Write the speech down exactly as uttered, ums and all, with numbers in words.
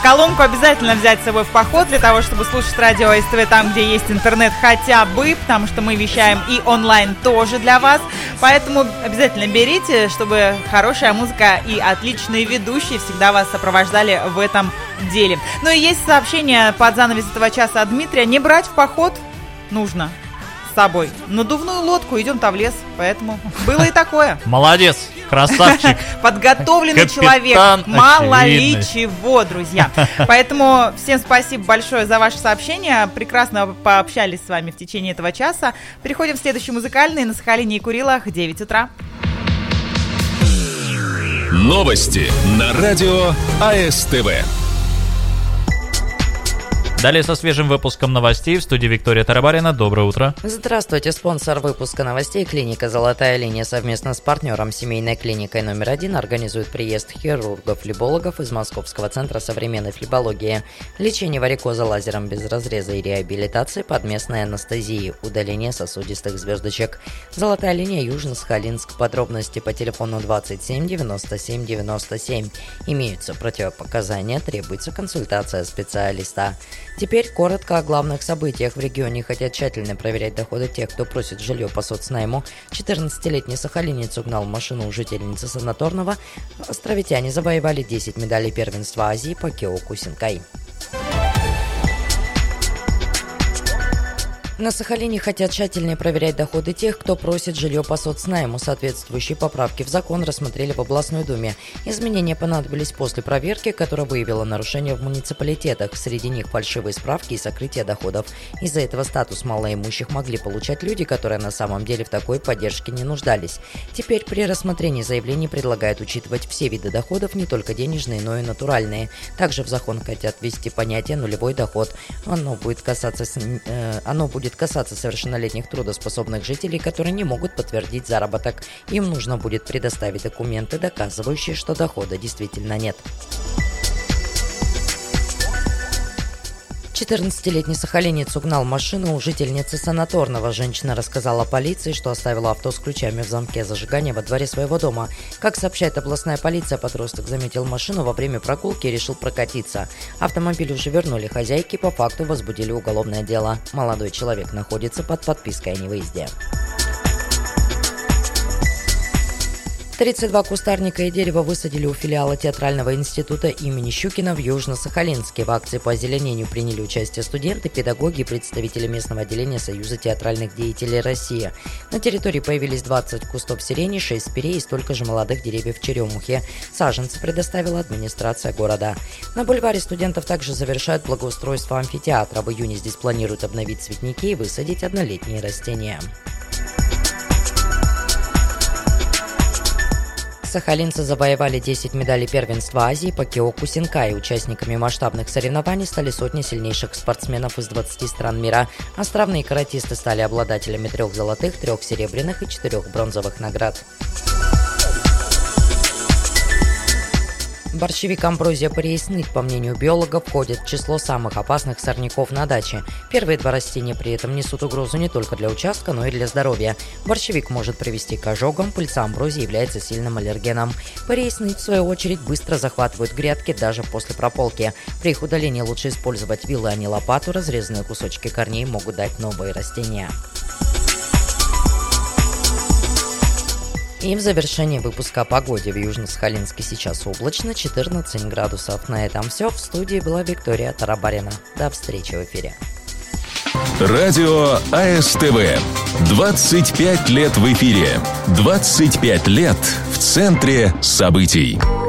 колонку обязательно взять с собой в поход для того, чтобы слушать радио СТВ там, где есть интернет хотя бы, потому что мы вещаем и онлайн тоже для вас. Поэтому обязательно берите, чтобы хорошая музыка и отличные ведущие всегда вас сопровождали в этом деле. Ну и есть сообщение под занавес этого часа от Дмитрия. Не брать в поход нужно с собой надувную лодку, идем-то в лес. Поэтому было и такое. Молодец, красавчик. Подготовленный человек. Мало ли чего, друзья. Поэтому всем спасибо большое за ваше сообщение. Прекрасно пообщались с вами в течение этого часа. Переходим в следующий музыкальный на Сахалине и Курилах, девять утра. Новости на радио АСТВ. Далее со свежим выпуском новостей в студии Виктория Тарабарина. Доброе утро. Здравствуйте. Спонсор выпуска новостей — клиника «Золотая линия» совместно с партнером семейной клиникой номер один организует приезд хирургов-флебологов из Московского центра современной флебологии. Лечение варикоза лазером без разреза и реабилитации под местной анестезией, удаление сосудистых звездочек. «Золотая линия», Южно-Сахалинск. Подробности по телефону двадцать семь девяносто семь девяносто семь. Имеются противопоказания, требуется консультация специалиста. Теперь коротко о главных событиях в регионе. Хотя тщательно проверять доходы тех, кто просит жилье по соцнайму, четырнадцатилетний сахалинец угнал машину у жительницы Санаторного. Островитяне завоевали десять медалей первенства Азии по кеоку Синкай. На Сахалине хотят тщательнее проверять доходы тех, кто просит жилье по соцнайму. Соответствующие поправки в закон рассмотрели в областной думе. Изменения понадобились после проверки, которая выявила нарушения в муниципалитетах. Среди них фальшивые справки и сокрытие доходов. Из-за этого статус малоимущих могли получать люди, которые на самом деле в такой поддержке не нуждались. Теперь при рассмотрении заявлений предлагают учитывать все виды доходов, не только денежные, но и натуральные. Также в закон хотят ввести понятие «нулевой доход». Оно будет касаться, э, оно будет касаться совершеннолетних трудоспособных жителей, которые не могут подтвердить заработок. Им нужно будет предоставить документы, доказывающие, что дохода действительно нет. четырнадцатилетний сахалинец угнал машину у жительницы Санаторного. Женщина рассказала полиции, что оставила авто с ключами в замке зажигания во дворе своего дома. Как сообщает областная полиция, подросток заметил машину во время прогулки и решил прокатиться. Автомобиль уже вернули хозяйке, по факту возбудили уголовное дело. Молодой человек находится под подпиской о невыезде. тридцать два кустарника и дерева высадили у филиала театрального института имени Щукина в Южно-Сахалинске. В акции по озеленению приняли участие студенты, педагоги и представители местного отделения Союза театральных деятелей России. На территории появились двадцать кустов сирени, шесть спирей и столько же молодых деревьев черемухи. Саженцы предоставила администрация города. На бульваре студентов также завершают благоустройство амфитеатра. В июне здесь планируют обновить цветники и высадить однолетние растения. Сахалинцы завоевали десять медалей первенства Азии по кеоку Синкай. Участниками масштабных соревнований стали сотни сильнейших спортсменов из двадцати стран мира. Островные каратисты стали обладателями трех золотых, трех серебряных и четырех бронзовых наград. Борщевик амброзия париесныть, по мнению биологов, входит в число самых опасных сорняков на даче. Первые два растения при этом несут угрозу не только для участка, но и для здоровья. Борщевик может привести к ожогам, пыльца амброзии является сильным аллергеном. Париесныть, в свою очередь, быстро захватывают грядки даже после прополки. При их удалении лучше использовать вилы, а не лопату. Разрезанные кусочки корней могут дать новые растения. И в завершение выпуска о погоде. В Южно-Сахалинске сейчас облачно, четырнадцать градусов. На этом все. В студии была Виктория Тарабарина. До встречи в эфире. Радио АСТВ. двадцать пять лет в эфире. двадцать пять лет в центре событий.